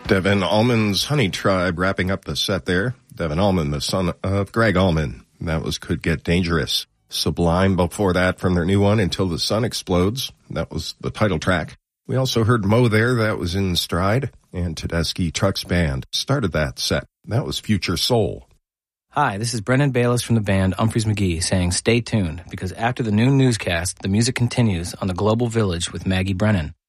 Devin Allman's Honey Tribe wrapping up the set there. Devin Allman, the son of Greg Allman. That was Could Get Dangerous. Sublime before that from their new one, Until the Sun Explodes. That was the title track. We also heard Mo there, that was In Stride. And Tedeschi Trucks Band started that set. That was Future Soul. Hi, this is Brendan Bayless from the band Umphrey's McGee saying stay tuned because after the noon newscast, the music continues on the Global Village with Maggie Brennan.